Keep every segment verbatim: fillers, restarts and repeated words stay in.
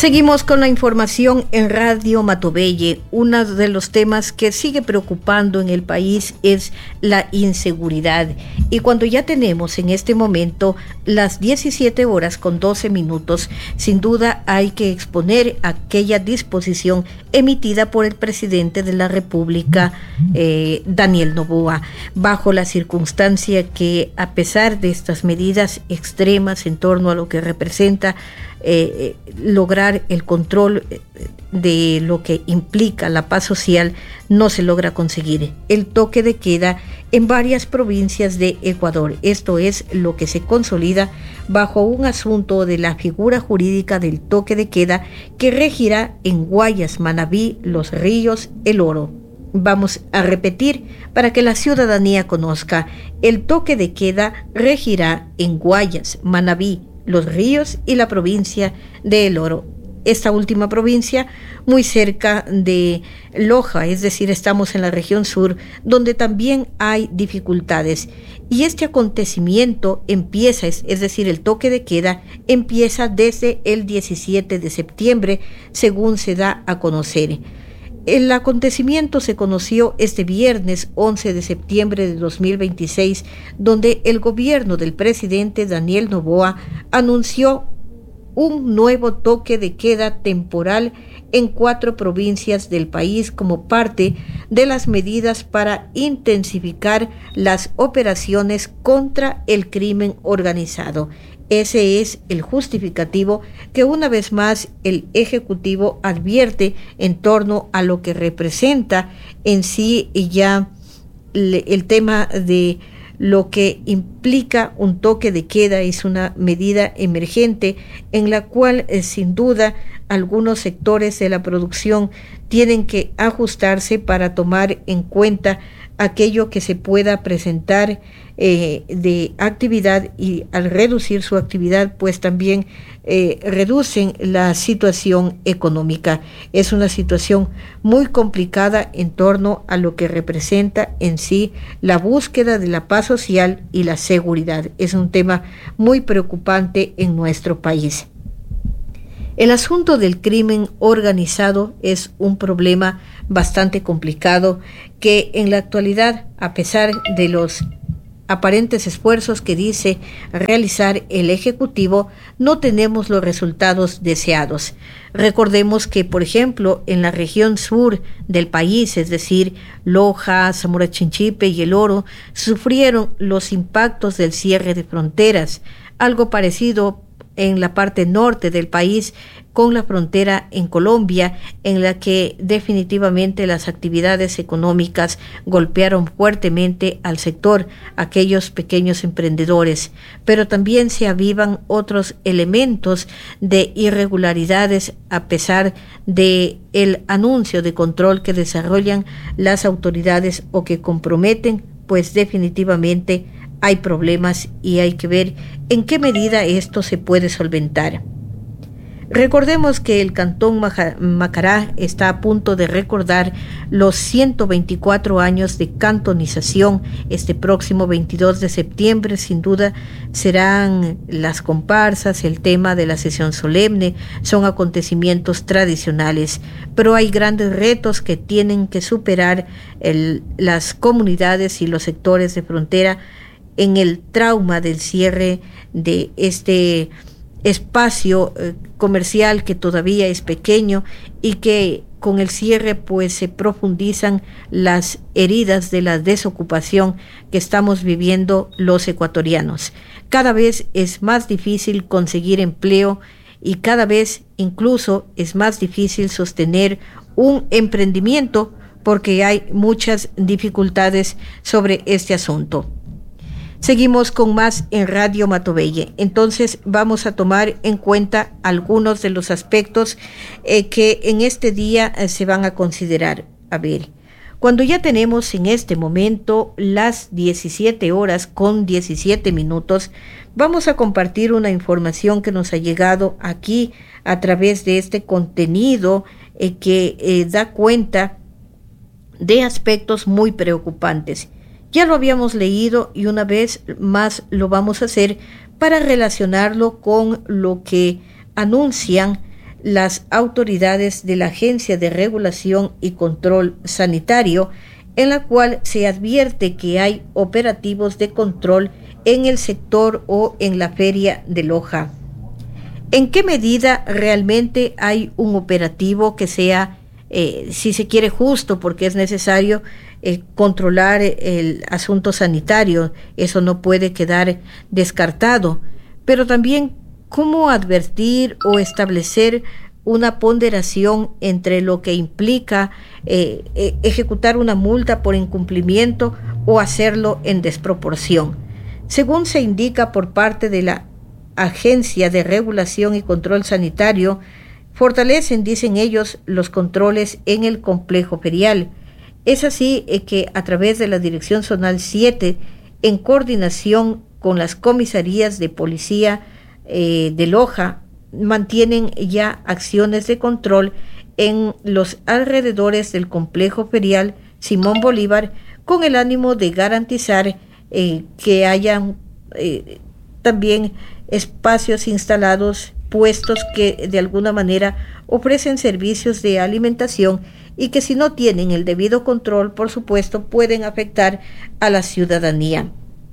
Seguimos con la información en Radio Matobelle. Uno de los temas que sigue preocupando en el país es la inseguridad. Y cuando ya tenemos en este momento las diecisiete horas con doce minutos, sin duda hay que exponer aquella disposición emitida por el presidente de la República, eh, Daniel Noboa, bajo la circunstancia que, a pesar de estas medidas extremas en torno a lo que representa Eh, lograr el control de lo que implica la paz social, no se logra conseguir el toque de queda en varias provincias de Ecuador. Esto es lo que se consolida bajo un asunto de la figura jurídica del toque de queda que regirá en Guayas, Manabí, Los Ríos, El Oro. Vamos a repetir para que la ciudadanía conozca: el toque de queda regirá en Guayas, Manabí, Los Ríos y la provincia de El Oro. Esta última provincia muy cerca de Loja, es decir, estamos en la región sur, donde también hay dificultades. Y este acontecimiento empieza, es, es decir, el toque de queda empieza desde el diecisiete de septiembre, según se da a conocer. El acontecimiento se conoció este viernes once de septiembre de dos mil veintiséis, donde el gobierno del presidente Daniel Noboa anunció un nuevo toque de queda temporal en cuatro provincias del país como parte de las medidas para intensificar las operaciones contra el crimen organizado. Ese es el justificativo que una vez más el Ejecutivo advierte en torno a lo que representa en sí ya el tema de lo que implica un toque de queda. Es una medida emergente en la cual eh, sin duda algunos sectores de la producción tienen que ajustarse para tomar en cuenta aquello que se pueda presentar eh, de actividad, y al reducir su actividad pues también eh, reducen la situación económica. Es una situación muy complicada en torno a lo que representa en sí la búsqueda de la paz social y la seguridad. Es un tema muy preocupante en nuestro país. El asunto del crimen organizado es un problema bastante complicado que en la actualidad, a pesar de los aparentes esfuerzos que dice realizar el Ejecutivo, no tenemos los resultados deseados. Recordemos que, por ejemplo, en la región sur del país, es decir, Loja, Zamora Chinchipe y El Oro, sufrieron los impactos del cierre de fronteras. Algo parecido en la parte norte del país, con la frontera en Colombia, en la que definitivamente las actividades económicas golpearon fuertemente al sector, aquellos pequeños emprendedores, pero también se avivan otros elementos de irregularidades a pesar de el anuncio de control que desarrollan las autoridades o que comprometen, pues definitivamente hay problemas y hay que ver en qué medida esto se puede solventar. Recordemos que el Cantón Macará está a punto de recordar los ciento veinticuatro años de cantonización. Este próximo veintidós de septiembre, sin duda, serán las comparsas, el tema de la sesión solemne, son acontecimientos tradicionales, pero hay grandes retos que tienen que superar el, las comunidades y los sectores de frontera en el trauma del cierre de este espacio eh, comercial que todavía es pequeño y que con el cierre pues se profundizan las heridas de la desocupación que estamos viviendo los ecuatorianos. Cada vez es más difícil conseguir empleo y cada vez incluso es más difícil sostener un emprendimiento porque hay muchas dificultades sobre este asunto. Seguimos con más en Radio Matobelle. Entonces vamos a tomar en cuenta algunos de los aspectos eh, que en este día eh, se van a considerar. A ver, cuando ya tenemos en este momento las diecisiete horas con diecisiete minutos, vamos a compartir una información que nos ha llegado aquí a través de este contenido eh, que eh, da cuenta de aspectos muy preocupantes. Ya lo habíamos leído y una vez más lo vamos a hacer para relacionarlo con lo que anuncian las autoridades de la Agencia de Regulación y Control Sanitario, en la cual se advierte que hay operativos de control en el sector o en la feria de Loja. ¿En qué medida realmente hay un operativo que sea, eh, si se quiere, justo, porque es necesario eh, controlar el asunto sanitario? Eso no puede quedar descartado, pero también cómo advertir o establecer una ponderación entre lo que implica eh, eh, ejecutar una multa por incumplimiento o hacerlo en desproporción. Según se indica por parte de la Agencia de Regulación y Control Sanitario, fortalecen, dicen ellos, los controles en el complejo ferial. Es así eh, que a través de la Dirección Zonal siete, en coordinación con las comisarías de policía eh, de Loja, mantienen ya acciones de control en los alrededores del complejo ferial Simón Bolívar, con el ánimo de garantizar eh, que hayan eh, también espacios instalados, puestos que de alguna manera ofrecen servicios de alimentación y que, si no tienen el debido control, por supuesto, pueden afectar a la ciudadanía.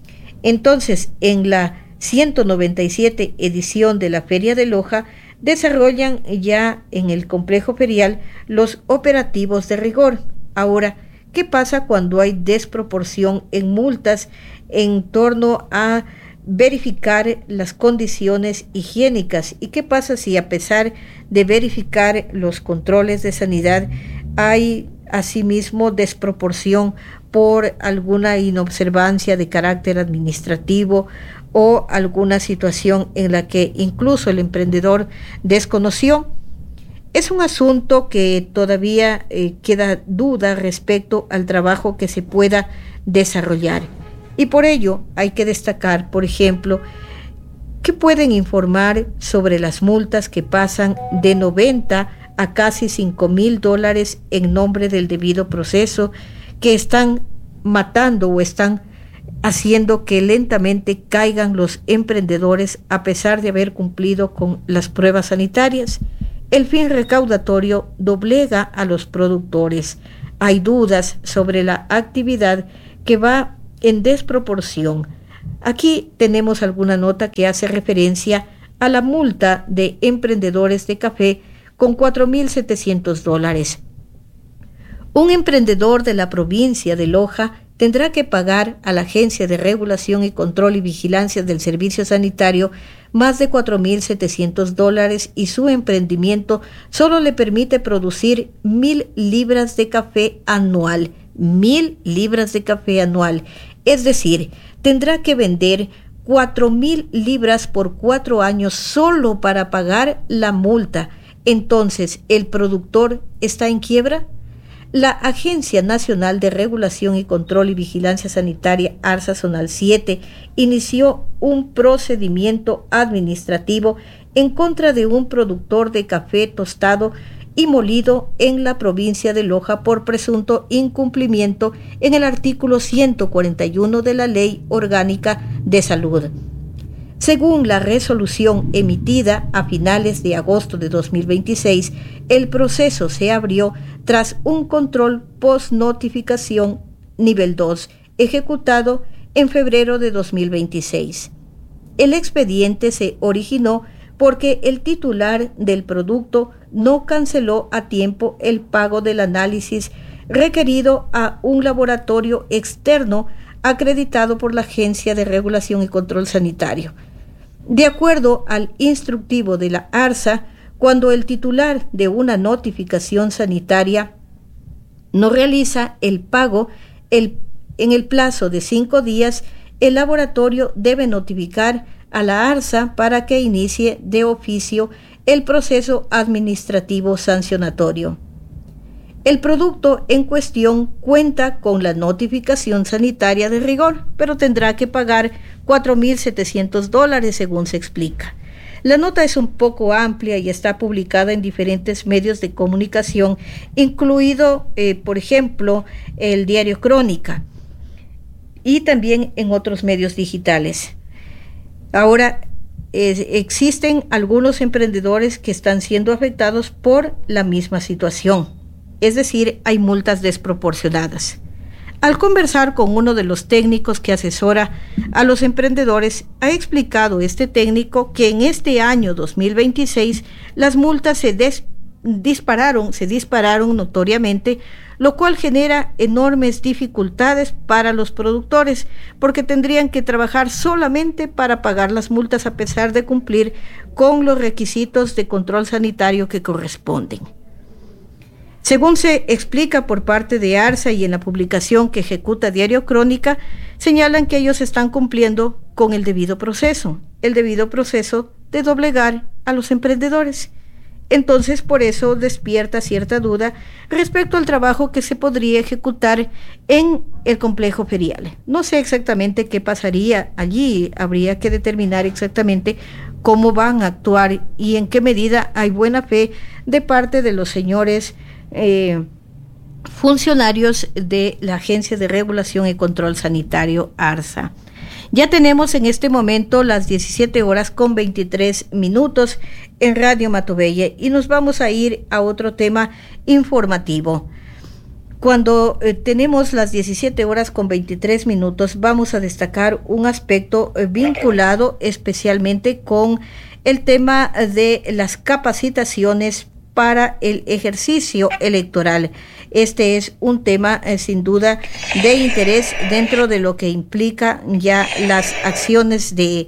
Entonces, en la ciento noventa y siete edición de la Feria de Loja, desarrollan ya en el complejo ferial los operativos de rigor. Ahora, ¿qué pasa cuando hay desproporción en multas en torno a verificar las condiciones higiénicas? ¿Y qué pasa si, a pesar de verificar los controles de sanidad, hay asimismo desproporción por alguna inobservancia de carácter administrativo o alguna situación en la que incluso el emprendedor desconoció? Es un asunto que todavía eh, queda duda respecto al trabajo que se pueda desarrollar. Y por ello hay que destacar, por ejemplo, que pueden informar sobre las multas que pasan de noventa a casi cinco mil dólares en nombre del debido proceso, que están matando o están haciendo que lentamente caigan los emprendedores a pesar de haber cumplido con las pruebas sanitarias. El fin recaudatorio doblega a los productores. Hay dudas sobre la actividad que va en desproporción. Aquí tenemos alguna nota que hace referencia a la multa de emprendedores de café con cuatro mil setecientos dólares. Un emprendedor de la provincia de Loja tendrá que pagar a la Agencia de Regulación y Control y Vigilancia del Servicio Sanitario más de cuatro mil setecientos dólares, y su emprendimiento solo le permite producir mil libras de café anual. Mil libras de café anual. Es decir, tendrá que vender cuatro mil libras por cuatro años solo para pagar la multa. Entonces, ¿el productor está en quiebra? La Agencia Nacional de Regulación y Control y Vigilancia Sanitaria, ARSA Zonal siete, inició un procedimiento administrativo en contra de un productor de café tostado y molido en la provincia de Loja por presunto incumplimiento en el artículo ciento cuarenta y uno de la Ley Orgánica de Salud. Según la resolución emitida a finales de agosto de dos mil veintiséis, el proceso se abrió tras un control post-notificación nivel dos, ejecutado en febrero de dos mil veintiséis. El expediente se originó porque el titular del producto no canceló a tiempo el pago del análisis requerido a un laboratorio externo acreditado por la Agencia de Regulación y Control Sanitario. De acuerdo al instructivo de la ARSA, cuando el titular de una notificación sanitaria no realiza el pago el, en el plazo de cinco días, el laboratorio debe notificar a la ARSA para que inicie de oficio el proceso administrativo sancionatorio. El producto en cuestión cuenta con la notificación sanitaria de rigor, pero tendrá que pagar cuatro mil setecientos dólares, según se explica. La nota es un poco amplia y está publicada en diferentes medios de comunicación, incluido, eh, por ejemplo, el diario Crónica, y también en otros medios digitales. Ahora, eh, existen algunos emprendedores que están siendo afectados por la misma situación, es decir, hay multas desproporcionadas. Al conversar con uno de los técnicos que asesora a los emprendedores, ha explicado este técnico que en este año dos mil veintiséis las multas se des- dispararon, se dispararon notoriamente, lo cual genera enormes dificultades para los productores, porque tendrían que trabajar solamente para pagar las multas a pesar de cumplir con los requisitos de control sanitario que corresponden. Según se explica por parte de ARSA y en la publicación que ejecuta Diario Crónica, señalan que ellos están cumpliendo con el debido proceso, el debido proceso de doblegar a los emprendedores. Entonces, por eso despierta cierta duda respecto al trabajo que se podría ejecutar en el complejo ferial. No sé exactamente qué pasaría allí, habría que determinar exactamente cómo van a actuar y en qué medida hay buena fe de parte de los señores eh, funcionarios de la Agencia de Regulación y Control Sanitario, ARSA. Ya tenemos en este momento las diecisiete horas con veintitrés minutos en Radio Matobelle y nos vamos a ir a otro tema informativo. Cuando eh, tenemos las diecisiete horas con veintitrés minutos, vamos a destacar un aspecto eh, vinculado especialmente con el tema de las capacitaciones para el ejercicio electoral. Este es un tema eh, sin duda de interés dentro de lo que implica ya las acciones de,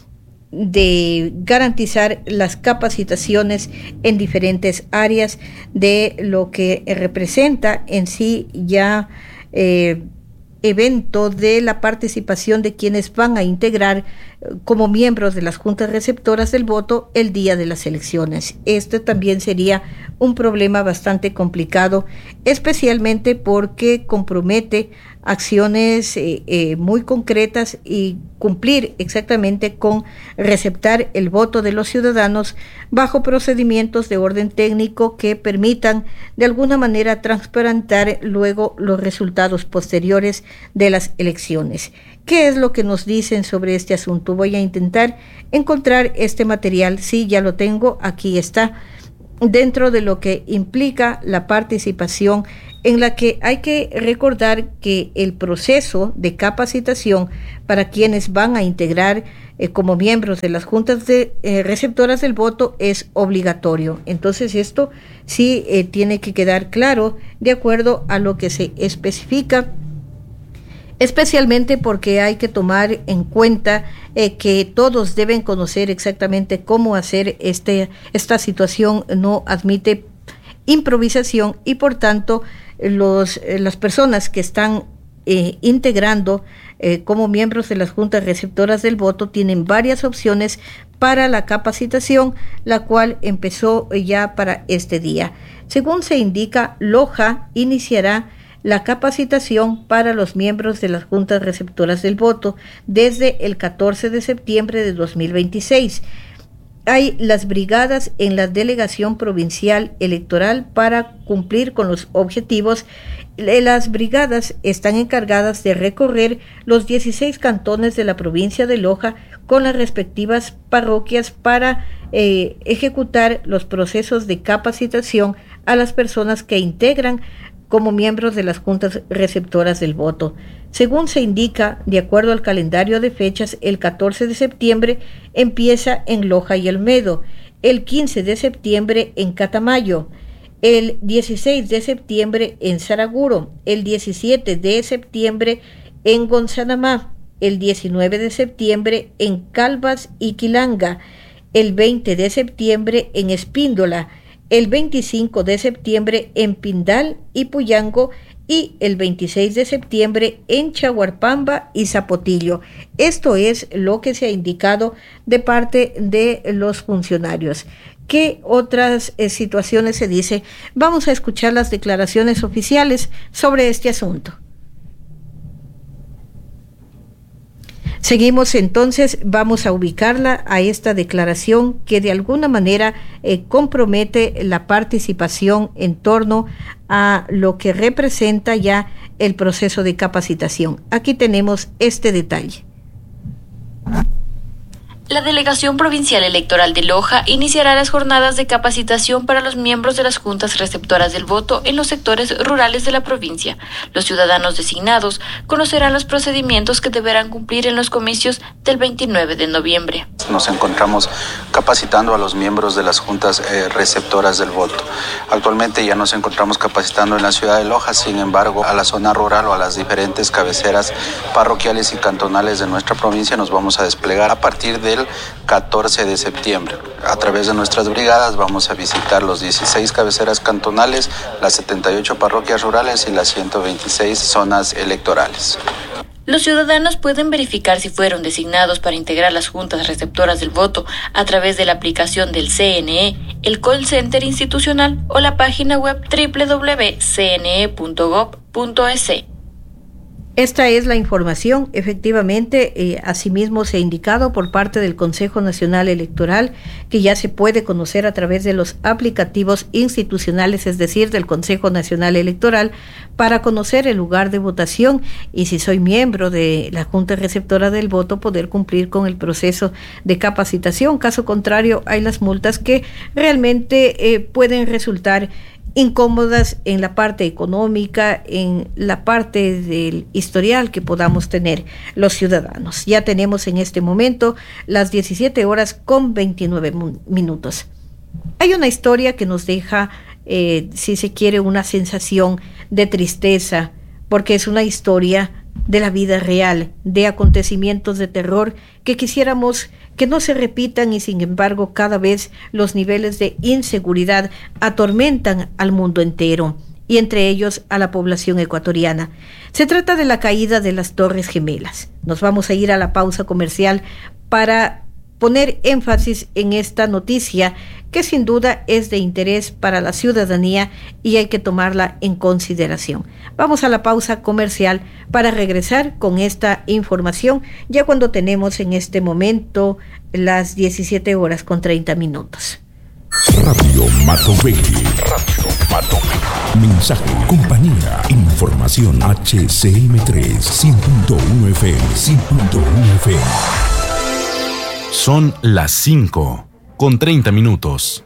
de garantizar las capacitaciones en diferentes áreas de lo que representa en sí ya eh, evento de la participación de quienes van a integrar como miembros de las juntas receptoras del voto el día de las elecciones. Este también sería un problema bastante complicado, especialmente porque compromete acciones eh, eh, muy concretas y cumplir exactamente con receptar el voto de los ciudadanos bajo procedimientos de orden técnico que permitan de alguna manera transparentar luego los resultados posteriores de las elecciones. ¿Qué es lo que nos dicen sobre este asunto? Voy a intentar encontrar este material. Sí, ya lo tengo, aquí está, dentro de lo que implica la participación, en la que hay que recordar que el proceso de capacitación para quienes van a integrar eh, como miembros de las juntas de, eh, receptoras del voto es obligatorio. Entonces esto sí eh, tiene que quedar claro de acuerdo a lo que se especifica, especialmente porque hay que tomar en cuenta eh, que todos deben conocer exactamente cómo hacer este, esta situación, no admite improvisación y por tanto los, eh, las personas que están eh, integrando eh, como miembros de las juntas receptoras del voto tienen varias opciones para la capacitación, la cual empezó ya para este día. Según se indica, Loja iniciará la capacitación para los miembros de las juntas receptoras del voto desde el catorce de septiembre de dos mil veintiséis. Hay las brigadas en la Delegación Provincial Electoral para cumplir con los objetivos. Las brigadas están encargadas de recorrer los dieciséis cantones de la provincia de Loja con las respectivas parroquias para eh, ejecutar los procesos de capacitación a las personas que integran como miembros de las juntas receptoras del voto. Según se indica, de acuerdo al calendario de fechas, el catorce de septiembre empieza en Loja y Olmedo, el quince de septiembre en Catamayo, el dieciséis de septiembre en Saraguro, el diecisiete de septiembre en Gonzanamá, el diecinueve de septiembre en Calvas y Quilanga, el veinte de septiembre en Espíndola, el veinticinco de septiembre en Pindal y Puyango y el veintiséis de septiembre en Chaguarpamba y Zapotillo. Esto es lo que se ha indicado de parte de los funcionarios. ¿Qué otras eh, situaciones se dice? Vamos a escuchar las declaraciones oficiales sobre este asunto. Seguimos entonces, vamos a ubicarla a esta declaración que de alguna manera eh, compromete la participación en torno a lo que representa ya el proceso de capacitación. Aquí tenemos este detalle. La Delegación Provincial Electoral de Loja iniciará las jornadas de capacitación para los miembros de las juntas receptoras del voto en los sectores rurales de la provincia. Los ciudadanos designados conocerán los procedimientos que deberán cumplir en los comicios del veintinueve de noviembre. Nos encontramos capacitando a los miembros de las juntas eh, receptoras del voto. Actualmente ya nos encontramos capacitando en la ciudad de Loja, sin embargo, a la zona rural o a las diferentes cabeceras parroquiales y cantonales de nuestra provincia nos vamos a desplegar a partir de el catorce de septiembre. A través de nuestras brigadas vamos a visitar los dieciséis cabeceras cantonales, las setenta y ocho parroquias rurales y las ciento veintiséis zonas electorales. Los ciudadanos pueden verificar si fueron designados para integrar las juntas receptoras del voto a través de la aplicación del C N E, el call center institucional o la página web doble u doble u doble u punto c n e punto gob punto e s. Esta es la información, efectivamente, eh, asimismo se ha indicado por parte del Consejo Nacional Electoral que ya se puede conocer a través de los aplicativos institucionales, es decir, del Consejo Nacional Electoral, para conocer el lugar de votación y si soy miembro de la Junta Receptora del Voto, poder cumplir con el proceso de capacitación. Caso contrario, hay las multas que realmente eh, pueden resultar incómodas en la parte económica, en la parte del historial que podamos tener los ciudadanos. Ya tenemos en este momento las diecisiete horas con veintinueve minutos. Hay una historia que nos deja, eh, si se quiere, una sensación de tristeza, porque es una historia de la vida real, de acontecimientos de terror que quisiéramos que no se repitan y sin embargo cada vez los niveles de inseguridad atormentan al mundo entero y entre ellos a la población ecuatoriana. Se trata de la caída de las Torres Gemelas. Nos vamos a ir a la pausa comercial para poner énfasis en esta noticia que sin duda es de interés para la ciudadanía y hay que tomarla en consideración. Vamos a la pausa comercial para regresar con esta información ya cuando tenemos en este momento las diecisiete horas con treinta minutos. Radio Matovelli. Radio Matovelli. Mensaje, compañía, información. H C M tres, cien punto uno F M, cien punto uno F M. Son las cinco con treinta minutos.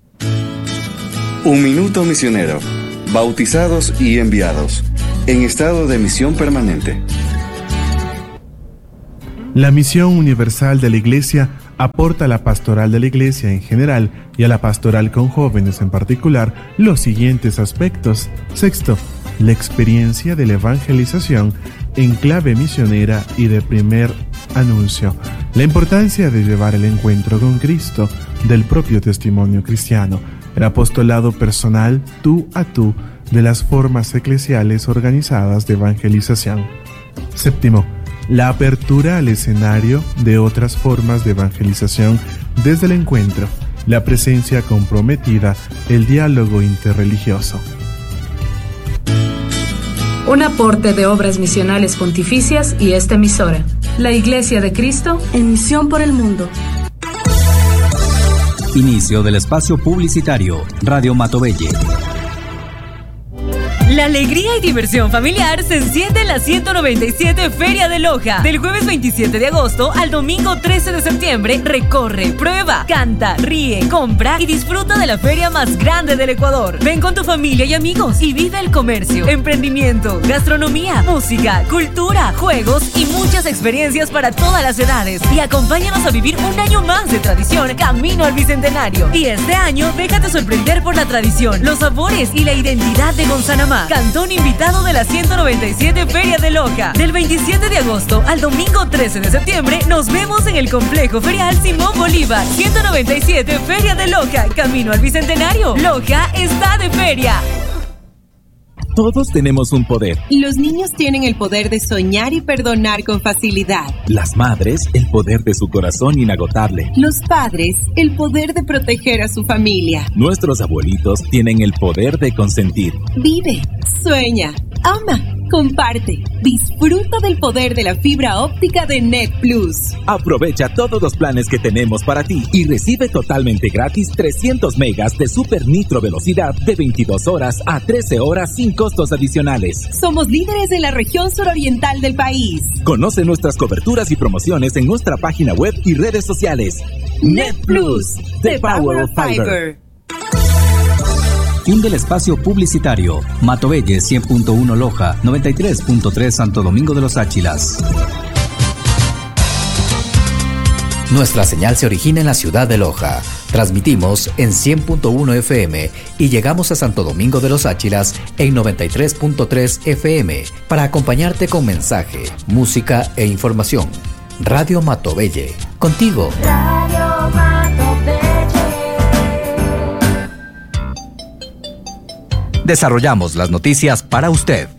Un minuto misionero. Bautizados y enviados. En estado de misión permanente. La misión universal de la Iglesia aporta a la pastoral de la Iglesia en general y a la pastoral con jóvenes en particular los siguientes aspectos. Sexto, la experiencia de la evangelización en clave misionera y de primer anuncio. La importancia de llevar el encuentro con Cristo, del propio testimonio cristiano, el apostolado personal tú a tú de las formas eclesiales organizadas de evangelización. Séptimo, la apertura al escenario de otras formas de evangelización desde el encuentro, la presencia comprometida, el diálogo interreligioso. Un aporte de Obras Misionales Pontificias y esta emisora. La Iglesia de Cristo en misión por el mundo. Inicio del espacio publicitario. Radio Matovelli. La alegría y diversión familiar se enciende en la ciento noventa y siete Feria de Loja. Del jueves veintisiete de agosto al domingo trece de septiembre, recorre, prueba, canta, ríe, compra y disfruta de la feria más grande del Ecuador. Ven con tu familia y amigos y vive el comercio, emprendimiento, gastronomía, música, cultura, juegos y muchas experiencias para todas las edades. Y acompáñanos a vivir un año más de tradición camino al Bicentenario. Y este año, déjate sorprender por la tradición, los sabores y la identidad de Gonzanamá. Cantón invitado de la ciento noventa y siete Feria de Loja. Del veintisiete de agosto al domingo trece de septiembre, nos vemos en el Complejo Ferial Simón Bolívar. ciento noventa y siete Feria de Loja, camino al Bicentenario. Loja está de feria. Todos tenemos un poder. Los niños tienen el poder de soñar y perdonar con facilidad. Las madres, el poder de su corazón inagotable. Los padres, el poder de proteger a su familia. Nuestros abuelitos tienen el poder de consentir. Vive, sueña, ama, comparte, disfruta del poder de la fibra óptica de Net Plus. Aprovecha todos los planes que tenemos para ti y recibe totalmente gratis trescientos megas de super nitro velocidad de veintidós horas a trece horas sin costos adicionales. Somos líderes en la región suroriental del país. Conoce nuestras coberturas y promociones en nuestra página web y redes sociales. Net Plus, the power of fiber. Fin del espacio publicitario. Matobelle cien punto uno Loja, noventa y tres punto tres Santo Domingo de los Áchilas. Nuestra señal se origina en la ciudad de Loja. Transmitimos en cien punto uno F M y llegamos a Santo Domingo de los Áchilas en noventa y tres punto tres F M para acompañarte con mensaje, música e información. Radio Matobelle, contigo. Radio Matobelle. Desarrollamos las noticias para usted.